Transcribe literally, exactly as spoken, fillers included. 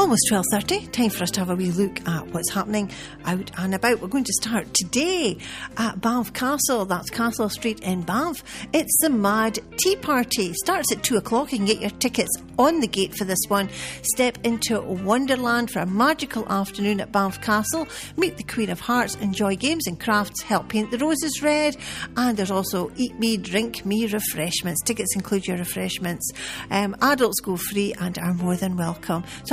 Almost twelve thirty, time for us to have a wee look at what's happening out and about. We're going to start today at Banff Castle. That's Castle Street in Banff. It's the Mad Tea Party. Starts at two o'clock. You can get your tickets on the gate for this one. Step into Wonderland for a magical afternoon at Banff Castle. Meet the Queen of Hearts, enjoy games and crafts, help paint the roses red. And there's also Eat Me, Drink Me refreshments. Tickets include your refreshments. Um, adults go free and are more than welcome. So